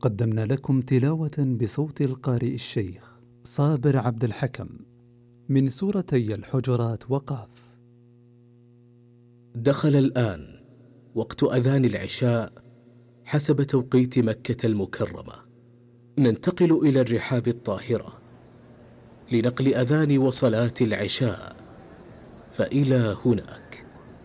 قدمنا لكم تلاوة بصوت القارئ الشيخ صابر عبد الحكم من سورتي الحجرات وقاف. دخل الآن وقت أذان العشاء حسب توقيت مكة المكرمة. ننتقل إلى الرحاب الطاهرة لنقل أذان وصلاة العشاء، فإلى هنا